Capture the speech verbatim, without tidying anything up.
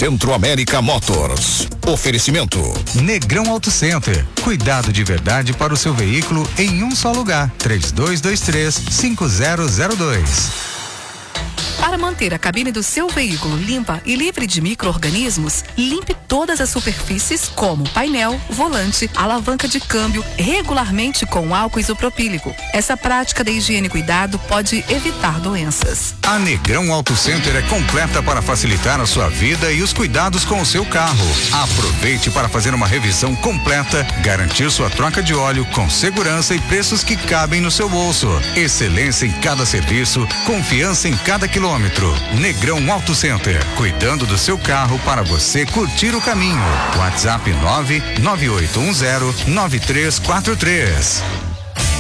Centro América Motors. Oferecimento Negrão Auto Center. Cuidado de verdade para o seu veículo em um só lugar. três dois dois três, cinco zero zero dois. Para manter a cabine do seu veículo limpa e livre de micro-organismos, limpe todas as superfícies como painel, volante, alavanca de câmbio regularmente com álcool isopropílico. Essa prática de higiene e cuidado pode evitar doenças. A Negrão Auto Center é completa para facilitar a sua vida e os cuidados com o seu carro. Aproveite para fazer uma revisão completa, garantir sua troca de óleo com segurança e preços que cabem no seu bolso. Excelência em cada serviço, confiança em cada quilômetro. Negrão Auto Center, cuidando do seu carro para você curtir o caminho. WhatsApp nove nove oito um zero nove três quatro três.